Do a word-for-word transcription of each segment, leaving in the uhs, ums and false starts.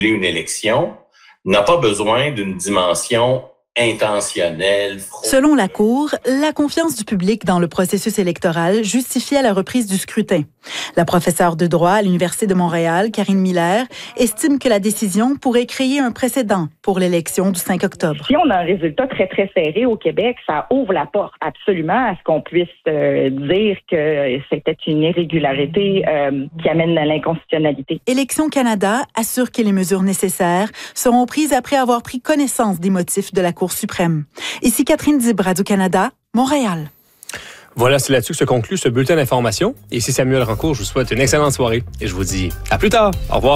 une élection n'a pas besoin d'une dimension intentionnelle. Selon la Cour, la confiance du public dans le processus électoral justifiait la reprise du scrutin. La professeure de droit à l'Université de Montréal, Karine Miller, estime que la décision pourrait créer un précédent pour l'élection du cinq octobre. Si on a un résultat très, très serré au Québec, ça ouvre la porte absolument à ce qu'on puisse euh, dire que c'était une irrégularité euh, qui amène à l'inconstitutionnalité. Élections Canada assure que les mesures nécessaires seront prises après avoir pris connaissance des motifs de la Cour suprême. Ici Catherine Dib, Radio-Canada, Montréal. Voilà, c'est là-dessus que se conclut ce bulletin d'information. Ici Samuel Rancourt, je vous souhaite une excellente soirée et je vous dis à plus tard. Au revoir.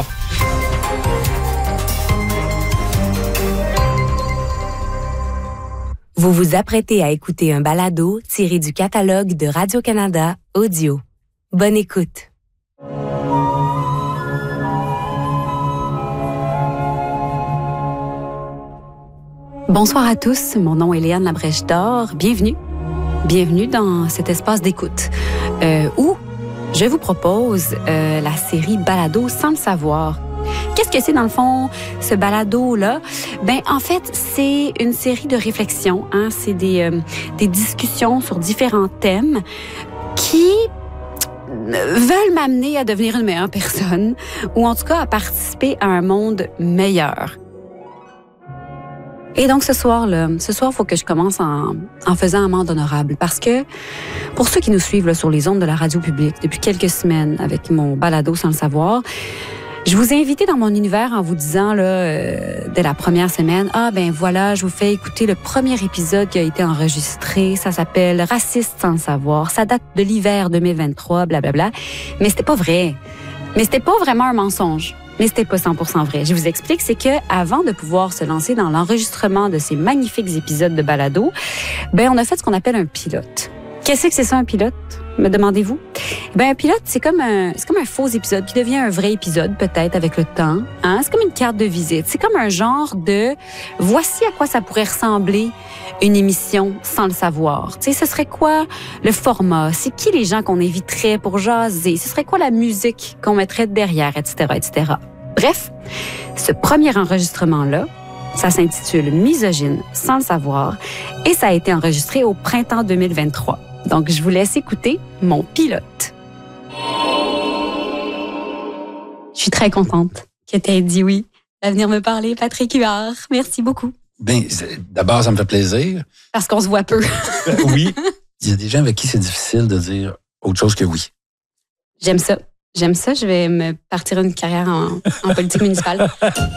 Vous vous apprêtez à écouter un balado tiré du catalogue de Radio-Canada Audio. Bonne écoute. Bonsoir à tous, mon nom est Léane Labrèche-Dor. Bienvenue. Bienvenue dans cet espace d'écoute euh, où je vous propose euh, la série Balado sans le savoir. Qu'est-ce que c'est dans le fond, ce balado-là? Ben, en fait, c'est une série de réflexions. Hein? C'est des, euh, des discussions sur différents thèmes qui veulent m'amener à devenir une meilleure personne ou en tout cas à participer à un monde meilleur. Et donc, ce soir-là, ce soir, il faut que je commence en, en faisant amende honorable. Parce que, pour ceux qui nous suivent là, sur les ondes de la radio publique depuis quelques semaines avec mon balado sans le savoir, je vous ai invité dans mon univers en vous disant, là, euh, dès la première semaine, ah ben voilà, je vous fais écouter le premier épisode qui a été enregistré. Ça s'appelle Raciste sans le savoir. Ça date de l'hiver deux mille vingt-trois, blablabla. Mais c'était pas vrai. Mais c'était pas vraiment un mensonge. Mais c'était pas cent pour cent vrai. Je vous explique, c'est que avant de pouvoir se lancer dans l'enregistrement de ces magnifiques épisodes de balado, ben on a fait ce qu'on appelle un pilote. Qu'est-ce que c'est ça un pilote, me demandez-vous? Ben un pilote, c'est comme un c'est comme un faux épisode qui devient un vrai épisode peut-être avec le temps, hein, c'est comme une carte de visite, c'est comme un genre de voici à quoi ça pourrait ressembler une émission sans le savoir. Tu sais, ce serait quoi le format, c'est qui les gens qu'on inviterait pour jaser, ce serait quoi la musique qu'on mettrait derrière, et cetera, et cetera. Bref, ce premier enregistrement-là, ça s'intitule Misogyne sans le savoir et ça a été enregistré au printemps deux mille vingt-trois. Donc, je vous laisse écouter mon pilote. Je suis très contente que tu aies dit oui à venir me parler, Patrick Huard. Merci beaucoup. Bien, d'abord, ça me fait plaisir. Parce qu'on se voit peu. Oui. Il y a des gens avec qui c'est difficile de dire autre chose que oui. J'aime ça. J'aime ça. Je vais me partir une carrière en, en politique municipale.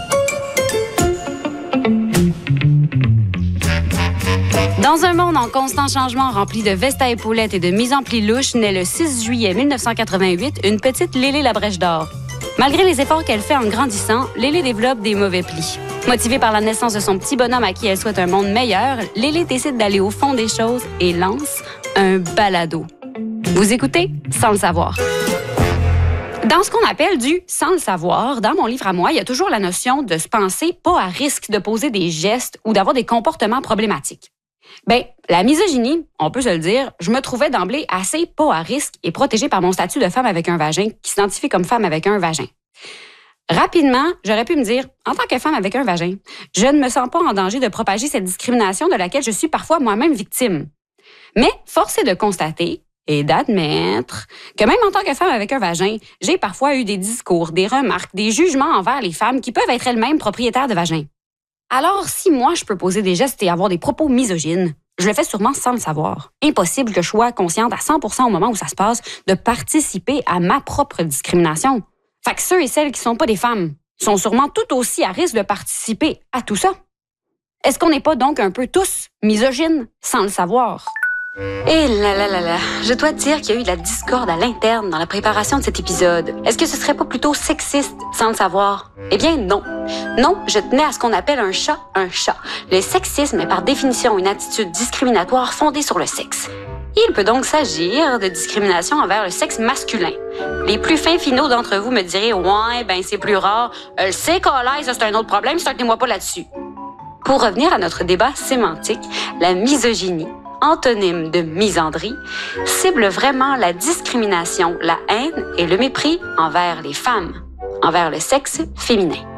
Dans un monde en constant changement rempli de vestes à épaulettes et de mise en pli louche, naît le six juillet mille neuf cent quatre-vingt-huit une petite Lélé Labrèche-Dor. Malgré les efforts qu'elle fait en grandissant, Lélé développe des mauvais plis. Motivée par la naissance de son petit bonhomme à qui elle souhaite un monde meilleur, Lélé décide d'aller au fond des choses et lance un balado. Vous écoutez sans le savoir. Dans ce qu'on appelle du sans le savoir, dans mon livre à moi, il y a toujours la notion de se penser pas à risque de poser des gestes ou d'avoir des comportements problématiques. Ben, la misogynie, on peut se le dire, je me trouvais d'emblée assez pas à risque et protégée par mon statut de femme avec un vagin qui s'identifie comme femme avec un vagin. Rapidement, j'aurais pu me dire, en tant que femme avec un vagin, je ne me sens pas en danger de propager cette discrimination de laquelle je suis parfois moi-même victime. Mais force est de constater et d'admettre que même en tant que femme avec un vagin, j'ai parfois eu des discours, des remarques, des jugements envers les femmes qui peuvent être elles-mêmes propriétaires de vagins. Alors, si moi, je peux poser des gestes et avoir des propos misogynes, je le fais sûrement sans le savoir. Impossible que je sois consciente à cent pour cent au moment où ça se passe de participer à ma propre discrimination. Fait que ceux et celles qui sont pas des femmes sont sûrement tout aussi à risque de participer à tout ça. Est-ce qu'on n'est pas donc un peu tous misogynes sans le savoir? Eh là là là là, je dois te dire qu'il y a eu de la discorde à l'interne dans la préparation de cet épisode. Est-ce que ce serait pas plutôt sexiste sans le savoir? Eh bien non. Non, je tenais à ce qu'on appelle un chat un chat. Le sexisme est par définition une attitude discriminatoire fondée sur le sexe. Il peut donc s'agir de discrimination envers le sexe masculin. Les plus fins finaux d'entre vous me diraient « Ouais, ben c'est plus rare. Euh, le C, ça c'est un autre problème, sortez-moi pas là-dessus. » Pour revenir à notre débat sémantique, la misogynie, antonyme de misandrie, cible vraiment la discrimination, la haine et le mépris envers les femmes, envers le sexe féminin.